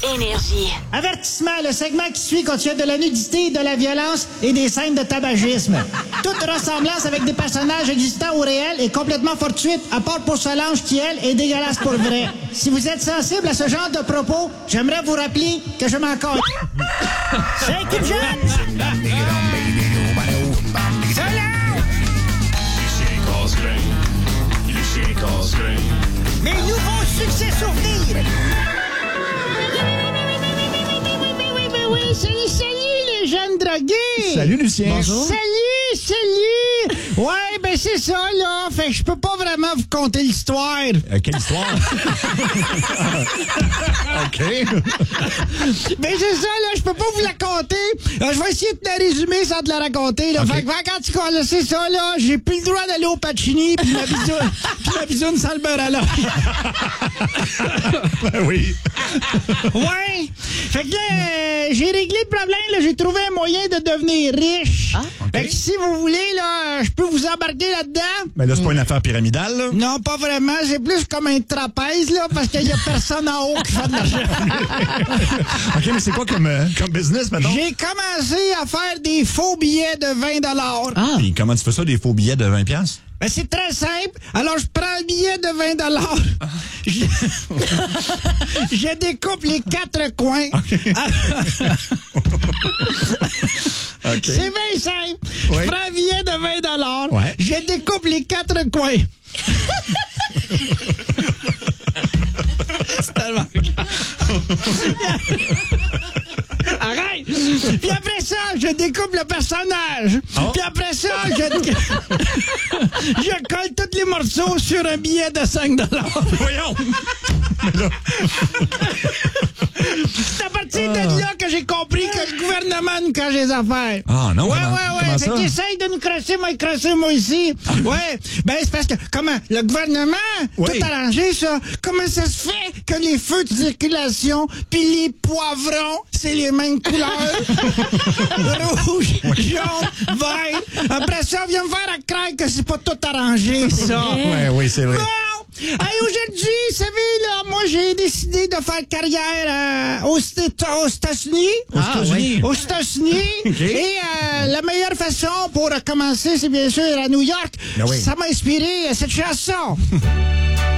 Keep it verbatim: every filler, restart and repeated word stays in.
Énergie. Avertissement, le segment qui suit contient de la nudité, de la violence et des scènes de tabagisme. Toute ressemblance avec des personnages existants ou réels est complètement fortuite, à part pour Solange qui, elle, est dégueulasse pour vrai. Si vous êtes sensible à ce genre de propos, j'aimerais vous rappeler que je m'en compte. C'est Kid Jones! Mes nouveaux succès souvenirs! Oui, salut, salut les jeunes drogués! Salut Lucien! Bonjour! Salut, salut! Ouais, ben c'est ça, là. Fait que je peux pas vraiment vous conter l'histoire. Euh, quelle histoire? OK. Ben c'est ça, là, je peux pas vous la conter. Euh, je vais essayer de te la résumer sans te la raconter, là. Okay. Fait que quand tu connais ça, là, j'ai plus le droit d'aller au Pacini pis ma bisoune, pis ma bisoune sans le beurre à l'oeil. Ben oui. Ouais. Fait que là, euh, j'ai réglé le problème, là. J'ai trouvé un moyen de devenir riche. Ah, OK. Fait que si vous voulez, là, je peux vous embarquer là-dedans. Mais là, c'est pas une affaire pyramidale, là? Non, pas vraiment. C'est plus comme un trapèze, là, parce qu'il y a personne en haut qui fait de l'argent. OK, mais c'est quoi comme, euh, comme business, maintenant? J'ai commencé à faire des faux billets de vingt dollars. Ah. Puis comment tu fais ça, des faux billets de vingt piastres? Ben, c'est très simple. Alors, je prends un billet de vingt dollars. Je... je découpe les quatre coins. OK. OK. C'est bien simple. Oui. Je prends un billet de vingt dollars. Ouais. Je découpe les quatre coins. C'est tellement... Arrête! Puis après ça, je découpe le personnage. Oh. Puis après ça, je... je colle tous les morceaux sur un billet de cinq dollars. Voyons! C'est à partir de là que j'ai compris que le gouvernement nous cache les affaires. Ah, non? Ouais, comment- ouais, ouais. comment Fait ça? qu'il essaye de nous crasser, moi, crasser, moi, ici. Ouais. Ben, c'est parce que, comment, le gouvernement, Oui. tout arrangé, ça. Comment ça se fait que les feux de circulation pis les poivrons, c'est les mêmes couleurs? Rouge, jaune, vert. Après ça, on vient me faire à craindre que c'est pas tout arrangé, ça. Ouais, oui, c'est vrai. Bon! Hey, aujourd'hui, vous savez, là, moi, j'ai décidé de faire carrière euh, aux Éta- aux États-Unis. Aux États-Unis? Aux États-Unis. OK. Et euh, la meilleure façon pour commencer, c'est bien sûr à New York. Ben oui. Ça m'a inspiré euh, cette chanson.